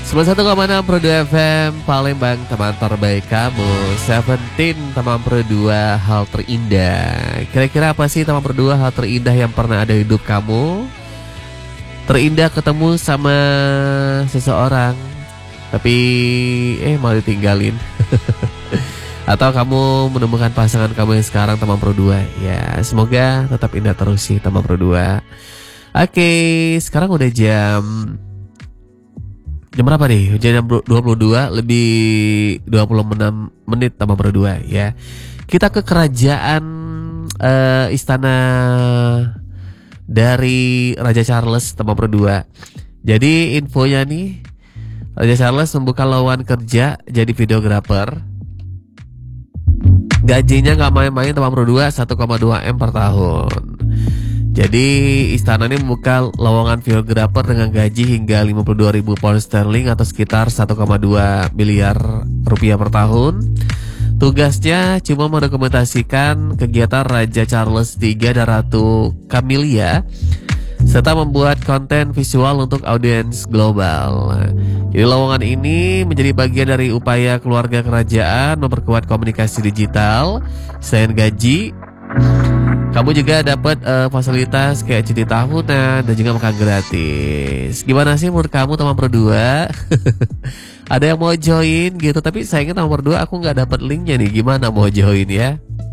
91,6 Pro 2 FM Palembang, teman terbaik kamu. Seventeen, teman Pro 2, hal terindah. Kira-kira apa sih teman Pro 2 hal terindah yang pernah ada di hidup kamu? Terindah ketemu sama seseorang tapi malah ditinggalin. Atau kamu menemukan pasangan kamu yang sekarang, teman Pro 2. Ya, semoga tetap indah terus sih teman Pro 2. Oke, sekarang udah jam berapa nih? Jam 22 lebih 26 menit teman Pro 2 ya. Kita ke kerajaan istana dari Raja Charles teman Pro 2. Jadi infonya nih, Raja Charles membuka lowongan kerja jadi videografer. Gajinya gak main-main teman Pro 2, 1,2 M per tahun. Jadi istana ini membuka lowongan videografer dengan gaji hingga 52.000 pound sterling atau sekitar 1,2 miliar rupiah per tahun. Tugasnya cuma mendokumentasikan kegiatan Raja Charles III dan Ratu Camilla serta membuat konten visual untuk audiens global. Jadi lowongan ini menjadi bagian dari upaya keluarga kerajaan memperkuat komunikasi digital. Selain gaji, kamu juga dapat fasilitas kayak cuti tahunan dan juga makan gratis. Gimana sih menurut kamu teman Pro 2? Ada yang mau join gitu, tapi sayangnya teman Pro 2 aku nggak dapat linknya nih. Gimana mau join ya?